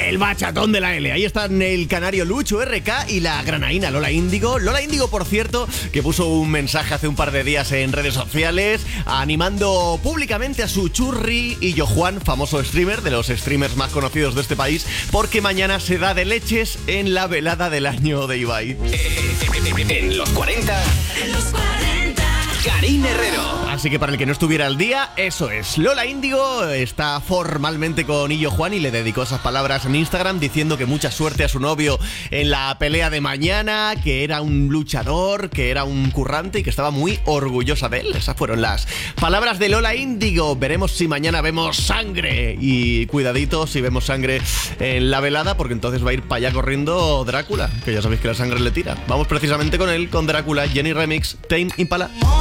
El bachatón de la L. Ahí están el canario Lucho RK y la granaína Lola Índigo. Lola Índigo, por cierto, que puso un mensaje hace un par de días en redes sociales animando públicamente a su churri Illo Juan, famoso streamer, de los streamers más conocidos de este país, porque mañana se da de leches en la velada del año de Ibai. En los 40. En los 40. Karin Herrero. Así que para el que no estuviera al día, eso es. Lola Índigo está formalmente con Illo Juan y le dedicó esas palabras en Instagram diciendo que mucha suerte a su novio en la pelea de mañana, que era un luchador, que era un currante y que estaba muy orgullosa de él. Esas fueron las palabras de Lola Índigo. Veremos si mañana vemos sangre. Y cuidadito si vemos sangre en la velada, porque entonces va a ir para allá corriendo Drácula, que ya sabéis que la sangre le tira. Vamos precisamente con él, con Drácula, Jenny Remix, Tame Impala.